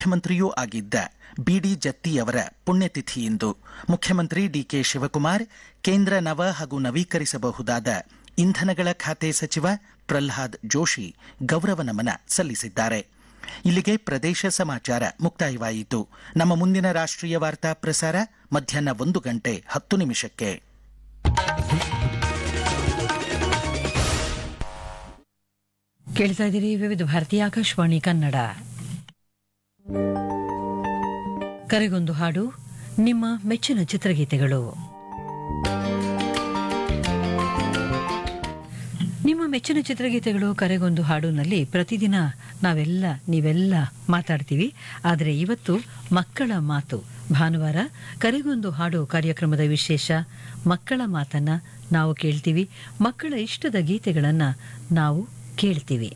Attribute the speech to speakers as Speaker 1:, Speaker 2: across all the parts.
Speaker 1: ಮುಖ್ಯಮಂತ್ರಿಯೂ ಆಗಿದ್ದ ಬಿಡಿ ಜತ್ತಿಯವರ ಪುಣ್ಯತಿಥಿ ಇಂದು ಮುಖ್ಯಮಂತ್ರಿ ಡಿಕೆ ಶಿವಕುಮಾರ್ ಕೇಂದ್ರ ನವ ಹಾಗೂ ನವೀಕರಿಸಬಹುದಾದ ಇಂಧನಗಳ ಖಾತೆ ಸಚಿವ ಪ್ರಹ್ಲಾದ್ ಜೋಶಿ ಗೌರವ ನಮನ ಸಲ್ಲಿಸಿದ್ದಾರೆ. ಇಲ್ಲಿಗೆ ಪ್ರದೇಶ ಸಮಾಚಾರ ಮುಕ್ತಾಯವಾಯಿತು. ನಮ್ಮ ಮುಂದಿನ ರಾಷ್ಟ್ರೀಯ ವಾರ್ತಾ ಪ್ರಸಾರ ಮಧ್ಯಾಹ್ನ 1:10
Speaker 2: ಕೇಳ್ತಾ ಇದ್ದೀರಿ ವಿವಿಧ ಭಾರತೀಯ ಆಕಾಶವಾಣಿ ಕನ್ನಡ. ಕರೆಗೊಂದು ಹಾಡು, ನಿಮ್ಮ ಮೆಚ್ಚಿನ ಚಿತ್ರಗೀತೆಗಳು. ನಿಮ್ಮ ಮೆಚ್ಚಿನ ಚಿತ್ರಗೀತೆಗಳು ಕರೆಗೊಂದು ಹಾಡುನಲ್ಲಿ ಪ್ರತಿದಿನ ನೀವೆಲ್ಲ ಮಾತಾಡ್ತೀವಿ. ಆದರೆ ಇವತ್ತು ಮಕ್ಕಳ ಮಾತು ಭಾನುವಾರ ಕರೆಗೊಂದು ಹಾಡು ಕಾರ್ಯಕ್ರಮದ ವಿಶೇಷ. ಮಕ್ಕಳ ಮಾತನ್ನ ನಾವು ಕೇಳ್ತೀವಿ, ಮಕ್ಕಳ ಇಷ್ಟದ ಗೀತೆಗಳನ್ನ ನಾವು ಕೇಳ್ತೀವಿ.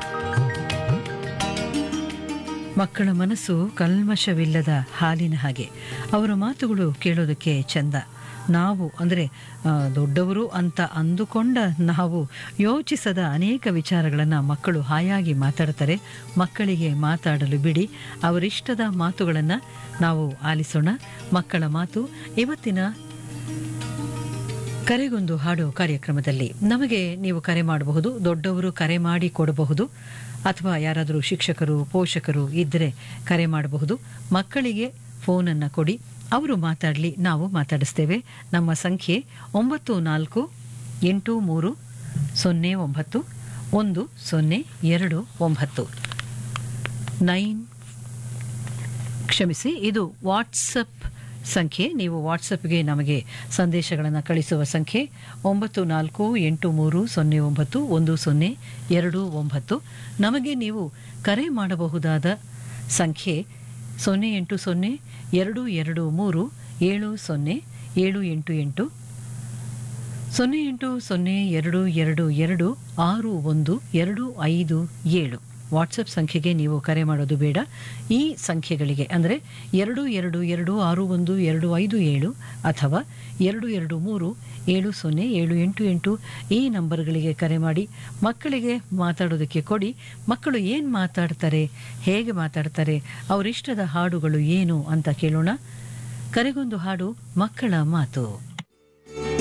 Speaker 2: ಮಕ್ಕಳ ಮನಸ್ಸು ಕಲ್ಮಶವಿಲ್ಲದ ಹಾಲಿನ ಹಾಗೆ, ಅವರ ಮಾತುಗಳು ಕೇಳೋದಕ್ಕೆ ಚಂದ. ನಾವು ಅಂದರೆ ದೊಡ್ಡವರು ಅಂತ ಅಂದುಕೊಂಡ ನಾವು ಯೋಚಿಸದ ಅನೇಕ ವಿಚಾರಗಳನ್ನು ಮಕ್ಕಳು ಹಾಯಾಗಿ ಮಾತಾಡ್ತಾರೆ. ಮಕ್ಕಳಿಗೆ ಮಾತಾಡಲು ಬಿಡಿ, ಅವರಿಷ್ಟದ ಮಾತುಗಳನ್ನು ನಾವು ಆಲಿಸೋಣ. ಮಕ್ಕಳ ಮಾತು ಇವತ್ತಿನ ಕರೆಗೊಂದು ಹಾಡು ಕಾರ್ಯಕ್ರಮದಲ್ಲಿ. ನಮಗೆ ನೀವು ಕರೆ ಮಾಡಬಹುದು, ದೊಡ್ಡವರು ಕರೆ ಮಾಡಿ ಕೊಡಬಹುದು, ಅಥವಾ ಯಾರಾದರೂ ಶಿಕ್ಷಕರು ಪೋಷಕರು ಇದ್ದರೆ ಕರೆ ಮಾಡಬಹುದು. ಮಕ್ಕಳಿಗೆ ಫೋನನ್ನು ಕೊಡಿ, ಅವರು ಮಾತಾಡಲಿ, ನಾವು ಮಾತಾಡಿಸ್ತೇವೆ. ನಮ್ಮ ಸಂಖ್ಯೆ 94831029. ಇದು ವಾಟ್ಸಪ್ ಸಂಖ್ಯೆ. ನೀವು ವಾಟ್ಸಪ್ಗೆ ನಮಗೆ ಸಂದೇಶಗಳನ್ನು ಕಳಿಸುವ ಸಂಖ್ಯೆ 9483091029. ನಮಗೆ ನೀವು ಕರೆ ಮಾಡಬಹುದಾದ ಸಂಖ್ಯೆ 08022237078 08022226125 ವಾಟ್ಸಪ್ ಸಂಖ್ಯೆಗೆ ನೀವು ಕರೆ ಮಾಡೋದು ಬೇಡ. ಈ ಸಂಖ್ಯೆಗಳಿಗೆ ಅಂದರೆ 22261257 ಅಥವಾ 22370788 ಈ ನಂಬರ್ಗಳಿಗೆ ಕರೆ ಮಾಡಿ ಮಕ್ಕಳಿಗೆ ಮಾತಾಡೋದಕ್ಕೆ ಕೊಡಿ. ಮಕ್ಕಳು ಏನು ಮಾತಾಡ್ತಾರೆ, ಹೇಗೆ ಮಾತಾಡ್ತಾರೆ, ಅವರಿಷ್ಟದ ಹಾಡುಗಳು ಏನು ಅಂತ ಕೇಳೋಣ. ಕರೆಗೊಂದು ಹಾಡು, ಮಕ್ಕಳ ಮಾತು.